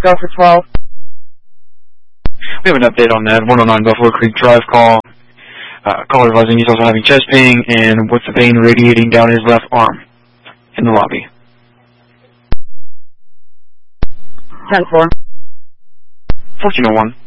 Go for 12. We have an update on that 109 Buffalo Creek Drive call. Caller advising he's also having chest pain and with the pain radiating down his left arm in the lobby. 10-4. 1401.